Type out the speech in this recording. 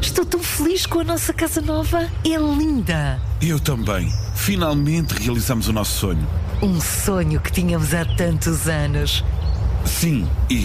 Estou tão feliz com a nossa casa nova. É linda. Eu também. Finalmente realizamos o nosso sonho. Um sonho que tínhamos há tantos anos. Sim, e